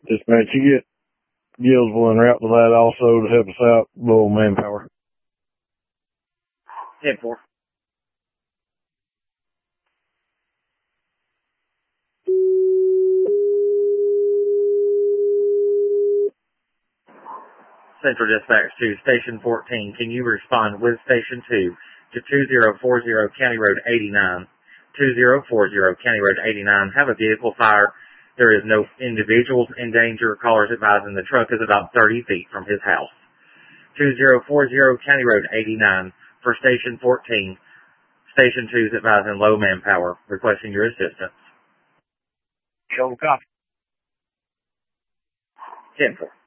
Dispatch, you get Gillsville en route to that also to help us out, low manpower. 10-4. Central Dispatch to Station 14. Can you respond with Station 2 to 2040 County Road 89? 2040 County Road 89. Have a vehicle fire. There is no individuals in danger. Callers advising the truck is about 30 feet from his house. 2040 County Road 89 for Station 14. Station 2 is advising low manpower, requesting your assistance. Show copy. 10-4.